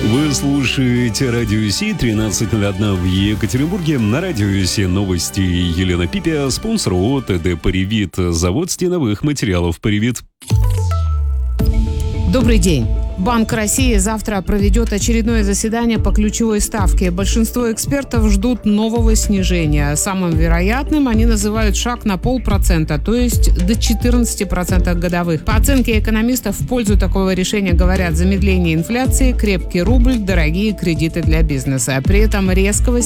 Вы слушаете Радио Си, 13:01 в Екатеринбурге. На Радио Си новости. Елена Пипя, спонсор ОТД «Привит», завод стеновых материалов «Привит». Добрый день. Банк России завтра проведет очередное заседание по ключевой ставке. Большинство экспертов ждут нового снижения. Самым вероятным они называют шаг на 0,5%, то есть до 14% годовых. По оценке экономистов, в пользу такого решения говорят замедление инфляции, крепкий рубль, дорогие кредиты для бизнеса. При этом резкого